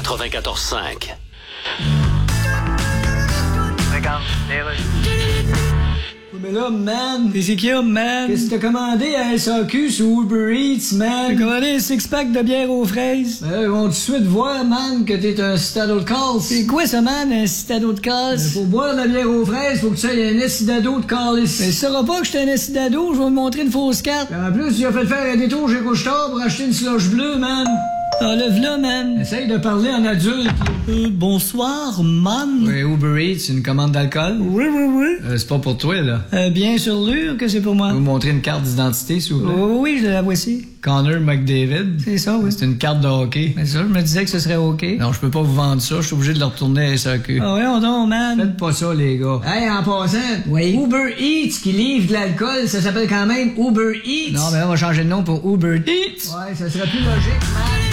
94.5. Regarde, Mais là, man, qu'est-ce qu'il y a, man? Qu'est-ce que t'as commandé à SAQ sur Uber Eats, man? J'ai commandé un six-pack de bière aux fraises. Ils vont tout de suite voir, man, que t'es un citadin de cals. C'est quoi ça, man, un citadin de cals? Pour boire de la bière aux fraises, faut que tu aies un cidado de calice. Mais ça saura pas que j'étais un cidado, je vais te montrer une fausse carte. En plus, tu as fait faire un détour chez Couche-Tard pour acheter une slush bleue, man. Enlève-la, man. Essaye de parler en adulte. Bonsoir, man. Oui, Uber Eats, une commande d'alcool? Oui. C'est pas pour toi, là. Bien sûr que c'est pour moi. Vous montrer une carte d'identité, s'il vous plaît? Oui, je la voici. Connor McDavid. C'est ça, oui. C'est une carte de hockey. Mais ça, je me disais que ce serait OK. Non, je peux pas vous vendre ça. Je suis obligé de le retourner à SAQ. Ah ouais, on tombe, man. Faites pas ça, les gars. Hey, en passant, oui. Uber Eats qui livre de l'alcool, ça s'appelle quand même Uber Eats. Non, mais là, on va changer de nom pour Uber Eats. Ouais, ça serait plus logique, man.